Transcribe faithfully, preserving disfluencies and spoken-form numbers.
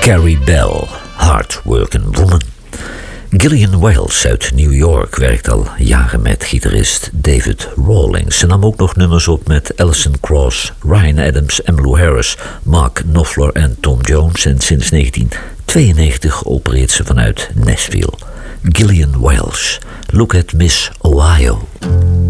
Carrie Bell, Hard Working Woman. Gillian Wells uit New York werkt al jaren met gitarist David Rawlings. Ze nam ook nog nummers op met Alison Krauss, Ryan Adams, Emmylou Harris, Mark Knopfler en Tom Jones. En sinds negentien tweeënnegentig opereert ze vanuit Nashville. Gillian Wells, Look at Miss Ohio.